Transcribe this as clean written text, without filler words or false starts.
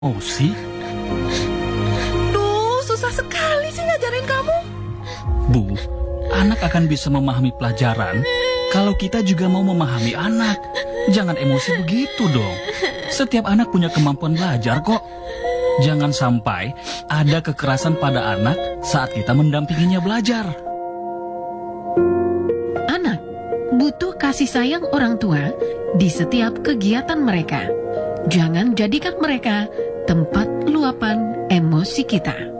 Oh sih, Duh, susah sekali sih ngajarin kamu. Bu, anak akan bisa memahami pelajaran kalau kita juga mau memahami anak. Jangan emosi begitu dong. Setiap anak punya kemampuan belajar kok. Jangan sampai ada kekerasan pada anak saat kita mendampinginya belajar. Anak butuh kasih sayang orang tua di setiap kegiatan mereka. Jangan jadikan mereka tempat luapan emosi kita.